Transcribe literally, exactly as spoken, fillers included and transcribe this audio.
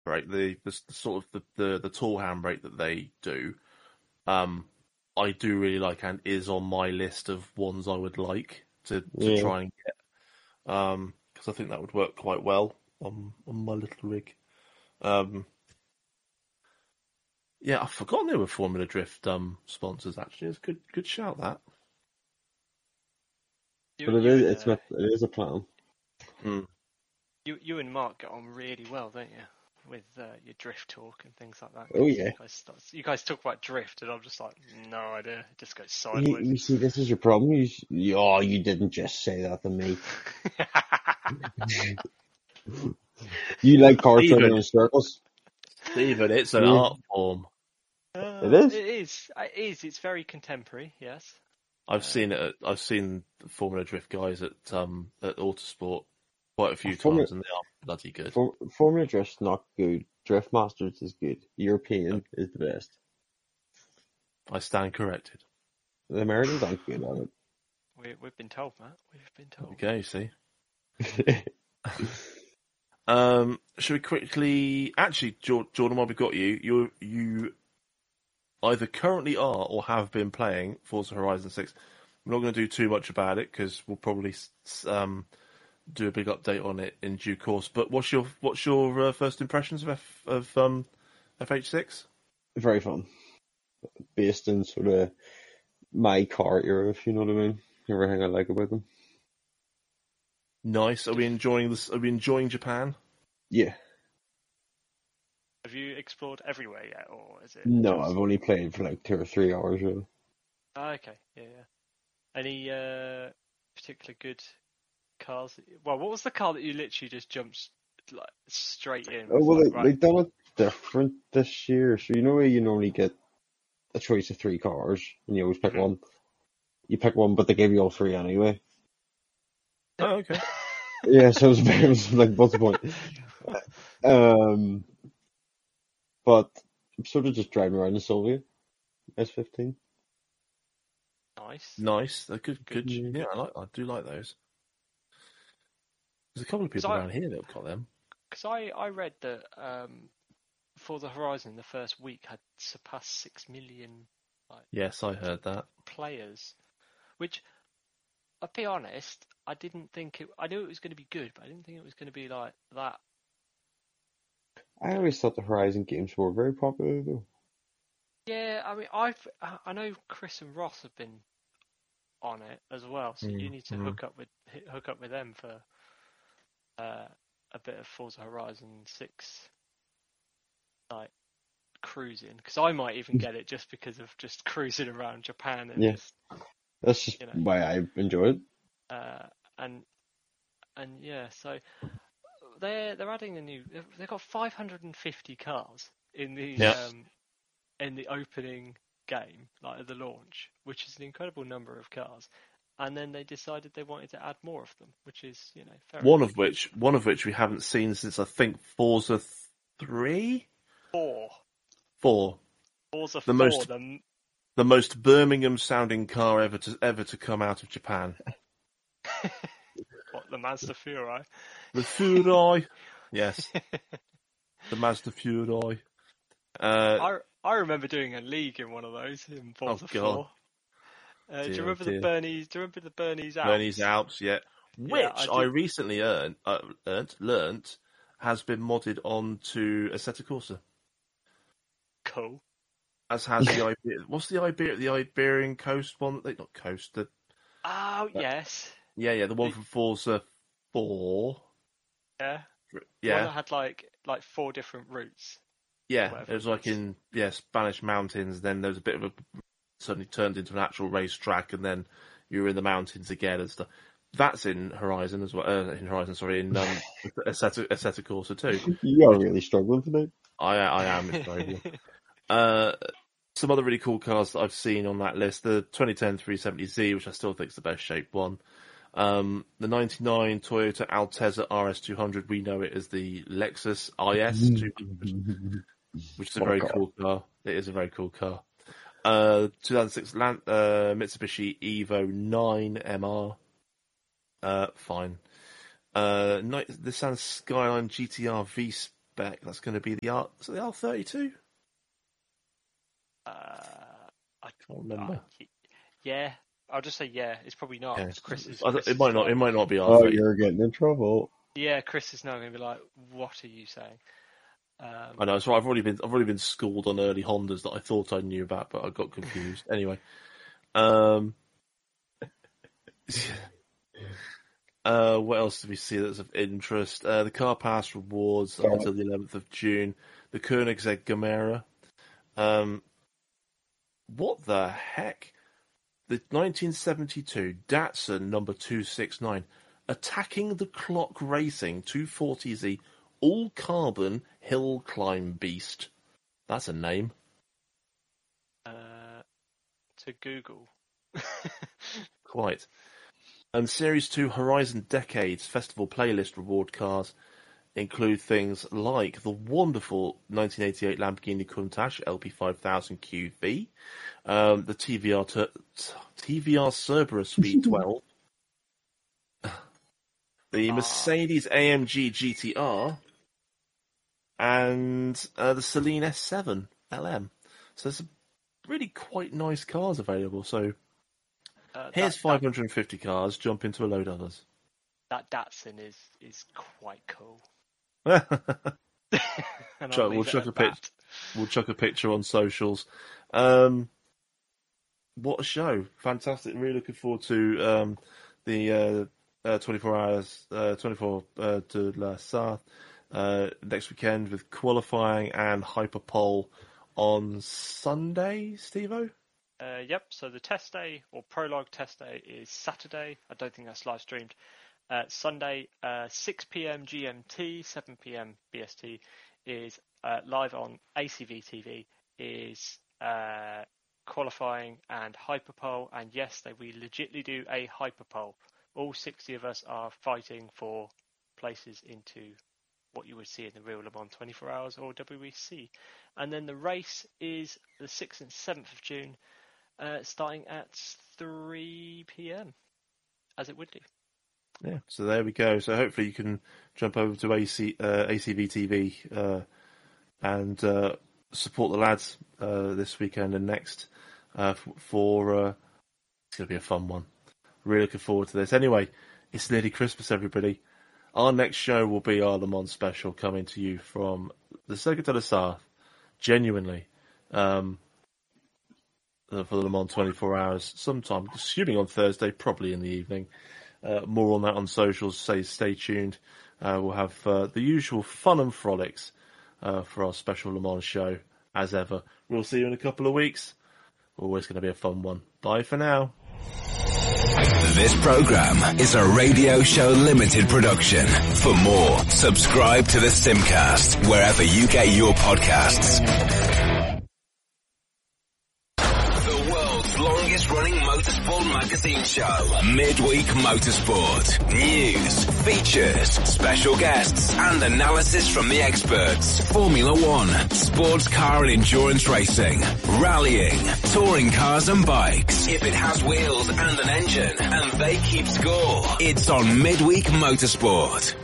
right? The, the, the sort of the, the, the tall handbrake that they do, um, I do really like and is on my list of ones I would like to, to Yeah. try and get. Um, because I think that would work quite well on on my little rig. Um, yeah, I've forgotten they were Formula Drift um sponsors. Actually, it's a good good shout that. You, But it you is, and, it's uh, not, it is a plan. Mm. you you and Mark get on really well, don't you? With uh, your drift talk and things like that. Oh, yeah. You guys, start, you guys talk about drift, and I'm just like, no idea. It just goes You, sideways. you see, this is your problem. You, you, oh, you didn't just say that to me. You like cars Even- running in circles? Stephen, it's an Yeah. art form. Uh, It is? It is. It is. It's very contemporary. Yes. I've Uh, seen it. At, I've seen the Formula Drift guys at um at Autosport quite a few Formula- times, and they are bloody good. For, Formula Drift's not good. Drift Masters is good. European is the best. I stand corrected. The Americans aren't good at we, we've been told, Matt. We've been told. Okay, you see. it. Um, should we quickly? Actually, Jor- Jordan, while we've got you, you you either currently are or have been playing Forza Horizon Six. We're not going to do too much about it because we'll probably um, do a big update on it in due course. But what's your what's your uh, first impressions of F, of um, F H six? Very fun. Based in sort of my car era, if you know what I mean. Everything I like about them. Nice. Are we enjoying this? Are we enjoying Japan? Yeah. Have you explored everywhere yet, or is it? No, just- I've only played for like two or three hours, really. Ah, okay. Yeah, yeah. Any uh, particular good cars? that- Well, what was the car that you literally just jumped like straight in? Oh, Was well, like, they, right, they've done it different this year. So you know where you normally get a choice of three cars, and you always pick Mhm. one. You pick one, but they give you all three anyway. Oh, okay. Yeah, so it was, it was like, what's the point? Um, but I'm sort of just driving around in Sylvia S fifteen. nice. Nice. They're good. Good. Yeah. Yeah, I like. I do like those. There's a couple of 'Cause people I- around here that have got them. Because I, I read that um, Forza Horizon, the first week, had surpassed six million Yes, I heard that. players, which, I'll be honest, I didn't think it. I knew it was going to be good, but I didn't think it was going to be like that. I always thought the Horizon games were very popular, though. Yeah, I mean, I've I I know Chris and Ross have been on it as well, so you Mm, need to mm. hook up with hit- hook up with them for uh, a bit of Forza Horizon six, like cruising. Because I might even get it just because of just cruising around Japan and Yeah. just That's just You know. why I enjoy it. uh, and and yeah, so they're they're adding a new. They've, they've got five hundred fifty cars in the Yeah. um, in the opening game, like at the launch, which is an incredible number of cars. And then they decided they wanted to add more of them, which is you know fair One enough. of which, one of which we haven't seen since I think Forza three, four. four. Forza The four. most- The, The most Birmingham-sounding car ever to ever to come out of Japan. what the Mazda Furai. The Furai. Yes, the Mazda Furai. Uh, I I remember doing a league in one of those in Forza Oh, God. four. Uh, do Dear, you remember dear. the Bernie's? Do you remember the Bernie's Alps? Bernie's Alps, yeah. Which I I, did- recently earned, uh, earned, learnt has been modded onto Assetto Corsa. Cool. As has the Iber- what's the Iber- the Iberian Coast one? They not coast. The, Oh yes, yeah, yeah, the one The- from Forza Four. yeah. The one Yeah, that had like like four different routes. yeah. whatever It was it like was. in yeah Spanish mountains. Then there was a bit of a suddenly turned into an actual racetrack, and then you were in the mountains again and stuff. That's in Horizon as well. Uh, in Horizon, sorry, in um, Assetto, Assetto Corsa too. You are really struggling tonight. I I am afraid. Uh, some other really cool cars that I've seen on that list: the twenty ten three seventy Z, which I still think is the best shaped one. Um, the ninety-nine Toyota Altezza R S two hundred. We know it as the Lexus I S two hundred, which is a What a very car. cool car. It is a very cool car. Uh, two thousand six Lan- uh, Mitsubishi Evo nine M R. Uh, fine. Uh, Ni- Nissan Skyline G T R V spec. That's going to be the R. Is it the R thirty-two? Uh, I can't remember. I, yeah, I'll just say yeah. It's probably not. Yeah. Chris is, I, Chris it might is not. like, It might not be R Oh, thirty. you're getting in trouble. Yeah, Chris is now going to be like, "What are you saying?" Um, I know. So I've already been. I've already been schooled on early Hondas that I thought I knew about, but I got confused. Anyway, um, uh, what else do we see that's of interest? Uh, the Car Pass rewards up Yeah. until the eleventh of June. The Koenigsegg Gamera. Um, what the heck? The nineteen seventy-two Datsun number two sixty-nine, attacking the clock racing two forty Z all carbon hill climb beast. That's a name. uh, to Google. Quite. And Series two Horizon Decades Festival Playlist reward cars include things like the wonderful nineteen eighty-eight Lamborghini Countach L P five thousand Q V, um, the T V R ter- T V R Cerberus V twelve, the Mercedes A M G G T R, and uh, the Celine S seven L M. So there's some really quite nice cars available. So Uh, here's that, five hundred fifty cars, jump into a load of others. That, that Datsun is is quite cool. we'll, And I'll chuck, leave we'll, it chuck at a pic, that. we'll chuck a picture on socials. Um, what a show. Fantastic. Really looking forward to um, the uh, uh, twenty-four hours, uh, twenty-four uh, de la Sarthe uh, next weekend with qualifying and Hyperpole on Sunday, Steve-O? Uh, yep, so the test day, or prologue test day, is Saturday. I don't think that's live streamed. Uh, Sunday, uh, six p.m. G M T, seven p.m. B S T, is uh, live on A C V T V, is uh, qualifying and Hyperpole. And yes, they we legitimately do a Hyperpole. All sixty of us are fighting for places into what you would see in the real Le Mans twenty-four hours or W E C. And then the race is the sixth and seventh of June. Uh, starting at three p.m. as it would do. Yeah, so there we go. So hopefully you can jump over to A C, uh, A C V T V uh, and uh, support the lads uh, this weekend and next uh, f- for... Uh, it's going to be a fun one. Really looking forward to this. Anyway, it's nearly Christmas, everybody. Our next show will be our Le Mans special coming to you from the Circuit de la Sarthe. Genuinely. Um, for the Le Mans twenty-four hours, sometime, assuming on Thursday, probably in the evening. Uh, more on that on socials, say stay tuned. Uh, we'll have uh, the usual fun and frolics uh, for our special Le Mans show, as ever. We'll see you in a couple of weeks. Always going to be a fun one. Bye for now. This program is a Radio Show Limited production. For more, subscribe to the Simcast wherever you get your podcasts. Longest running motorsport magazine show. Midweek Motorsport. News, features, special guests, and analysis from the experts. Formula One, sports car and endurance racing, rallying, touring cars and bikes. If it has wheels and an engine, and they keep score, it's on Midweek Motorsport.